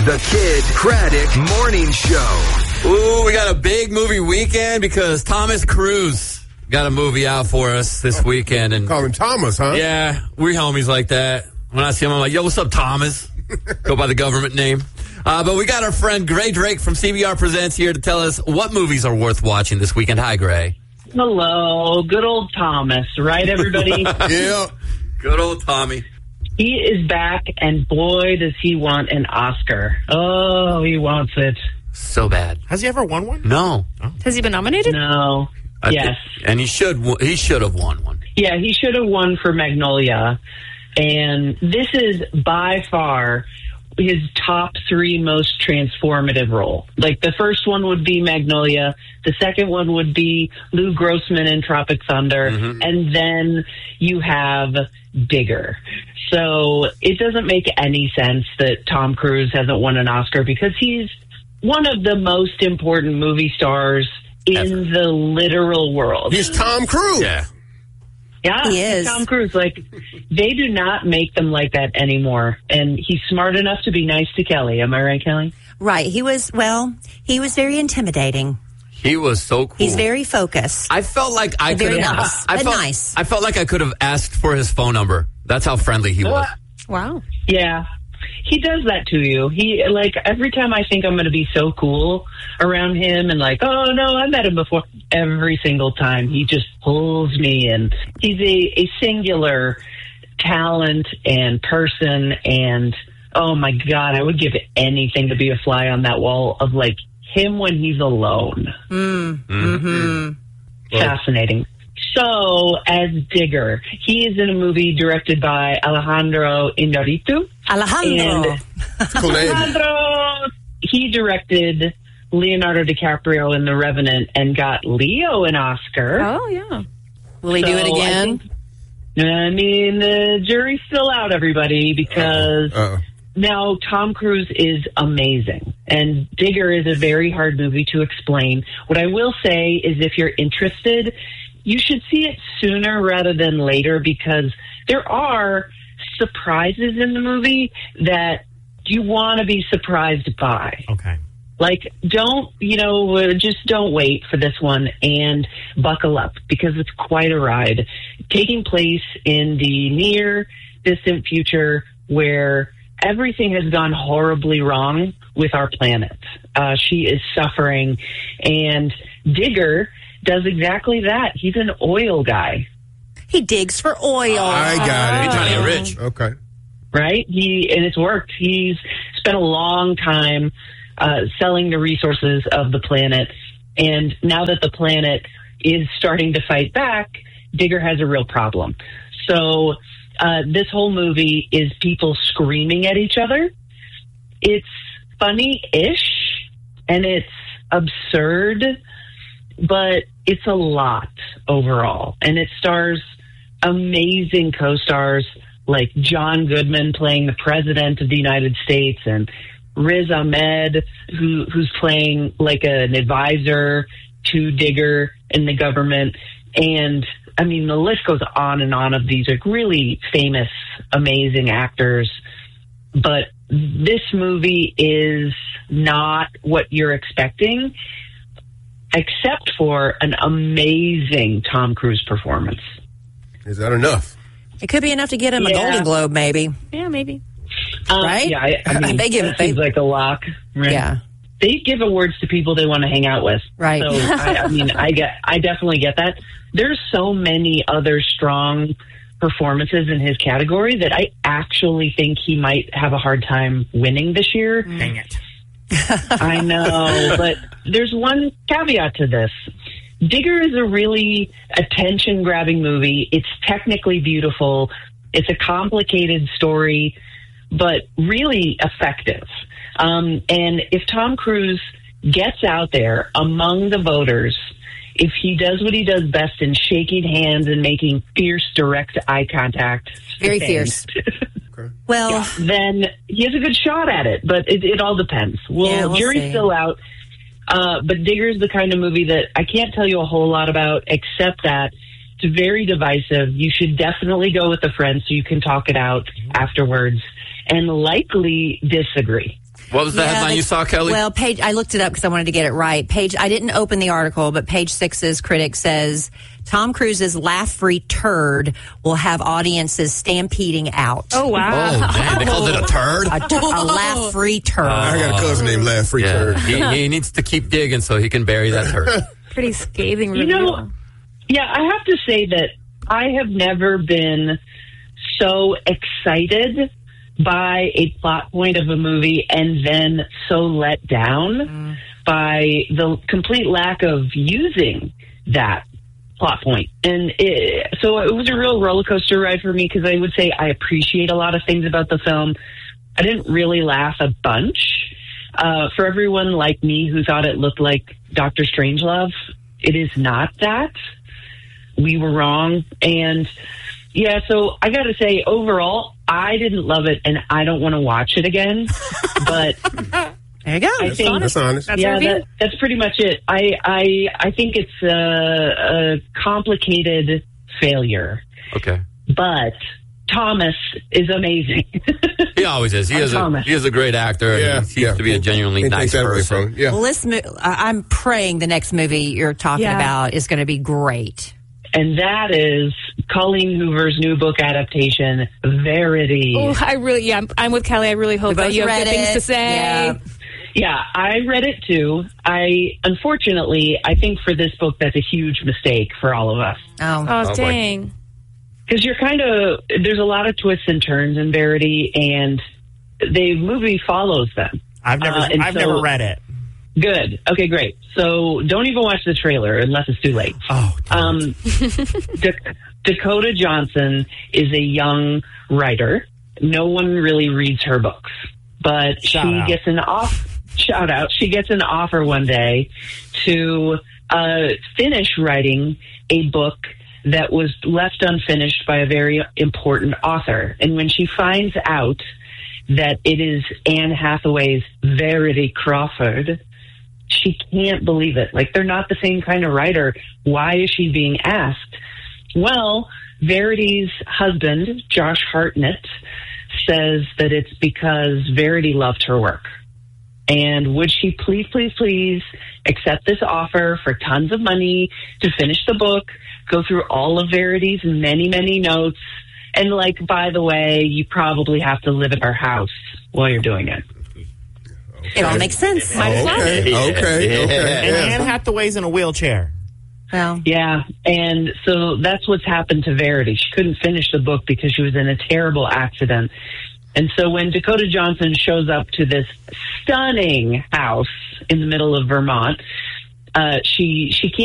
The Kid Craddock Morning Show. Ooh, we got a big movie weekend because Thomas Cruise got a movie out for us this weekend. And call him Thomas, huh? Yeah, we're homies like that. When I see him, I'm like, yo, what's up, Thomas? Go by the government name. But we got our friend Gray Drake from CBR Presents here to tell us what movies are worth watching this weekend. Hi, Gray. Hello. Good old Thomas, right, everybody? Yeah. Good old Tommy. He is back, and boy, does he want an Oscar. Oh, he wants it. So bad. Has he ever won one? No. Oh. Has he been nominated? No. Yes. And he should have won one. Yeah, he should have won for Magnolia. And this is by far his top 3 most transformative role. Like, the first one would be Magnolia. The second one would be Lou Grossman in Tropic Thunder. Mm-hmm. And then you have Digger. So it doesn't make any sense that Tom Cruise hasn't won an Oscar because he's one of the most important movie stars in the literal world. He's Tom Cruise. Yeah. Yeah, he is. Tom Cruise. Like, they do not make them like that anymore. And he's smart enough to be nice to Kelly. Am I right, Kelly? Right. He was very intimidating. He was so cool. He's very focused. I felt like I could have. Nice. Nice. I felt like I could have asked for his phone number. That's how friendly he was. Wow. Yeah. He does that to you. He, like, every time I think I'm going to be so cool around him and like, oh, no, I met him before, every single time he just pulls me in. He's a singular talent and person, and, oh, my God, I would give anything to be a fly on that wall of, like, him when he's alone. Mm-hmm. Fascinating. So, as Digger, he is in a movie directed by Alejandro Iñárritu. Alejandro. He directed Leonardo DiCaprio in The Revenant and got Leo an Oscar. Oh, yeah. Will he do it again? I mean, the jury's still out, everybody, because now Tom Cruise is amazing. And Digger is a very hard movie to explain. What I will say is if you're interested, you should see it sooner rather than later because there are surprises in the movie that you want to be surprised by. Okay. Like, just don't wait for this one and buckle up because it's quite a ride. Taking place in the near distant future where everything has gone horribly wrong with our planet. She is suffering, and Digger does exactly that. He's an oil guy. He digs for oil. I got it. He's trying to get rich. Okay. Right? And it's worked. He's spent a long time selling the resources of the planet. And now that the planet is starting to fight back, Digger has a real problem. So this whole movie is people screaming at each other. It's funny-ish, and it's absurd, but it's a lot overall. And it stars amazing co-stars like John Goodman playing the President of the United States and Riz Ahmed, who's playing like an advisor to Digger in the government. And, I mean, the list goes on and on of these like really famous, amazing actors. But this movie is not what you're expecting, except for an amazing Tom Cruise performance. Is that enough? It could be enough to get him a Golden Globe, maybe. Yeah, maybe. Right? Yeah, I mean, that seems like a lock. Right? Yeah. They give awards to people they want to hang out with. Right. So, I definitely get that. There's so many other strong performances in his category that I actually think he might have a hard time winning this year. Dang it. I know, but there's one caveat to this. Digger is a really attention-grabbing movie. It's technically beautiful. It's a complicated story, but really effective. And if Tom Cruise gets out there among the voters, if he does what he does best in shaking hands and making fierce, direct eye contact. Very fierce. Well, then he has a good shot at it, but it all depends. Well, jury's still out. But Digger's the kind of movie that I can't tell you a whole lot about, except that it's very divisive. You should definitely go with a friend so you can talk it out afterwards and likely disagree. What was the headline you saw, Kelly? Well, I looked it up because I wanted to get it right. I didn't open the article, but Page Six's critic says Tom Cruise's laugh-free turd will have audiences stampeding out. Oh, wow. Oh, man. They called it a turd? A laugh-free turd. I got a cousin named Laugh Free Turd. He needs to keep digging so he can bury that turd. Pretty scathing review. You know, yeah, I have to say that I have never been so excited by a plot point of a movie and then so let down by the complete lack of using that plot point. And so it was a real roller coaster ride for me, because I would say I appreciate a lot of things about the film. I didn't really laugh a bunch. For everyone like me who thought it looked like Dr. Strangelove, it is not that. We were wrong. And yeah, so I got to say, overall, I didn't love it, and I don't want to watch it again. But there you go. That's honest. That's pretty much it. I think it's a complicated failure. Okay. But Thomas is amazing. He always is. He is a great actor. Yeah, and he seems to be a genuinely Can't nice take that away person. from him. Yeah. Well, I'm praying the next movie you're talking about is going to be great. And that is Colleen Hoover's new book adaptation, Verity. Oh, I'm with Kelly. I really hope that you have good things to say. Yeah, I read it too. Unfortunately, I think for this book, that's a huge mistake for all of us. Oh, dang. Because there's a lot of twists and turns in Verity, and the movie follows them. I've never read it. Good. Okay, great. So don't even watch the trailer unless it's too late. Oh, Dakota Johnson is a young writer. No one really reads her books, but she gets an offer one day to finish writing a book that was left unfinished by a very important author. And when she finds out that it is Anne Hathaway's Verity Crawford, she can't believe it. Like, they're not the same kind of writer. Why is she being asked? Well, Verity's husband, Josh Hartnett, says that it's because Verity loved her work. And would she please, please, please accept this offer for tons of money to finish the book, go through all of Verity's many, many notes, and, like, by the way, you probably have to live at our house while you're doing it. It all makes sense. Okay. And Anne Hathaway's in a wheelchair. Well, yeah, and so that's what's happened to Verity. She couldn't finish the book because she was in a terrible accident. And so when Dakota Johnson shows up to this stunning house in the middle of Vermont, she can't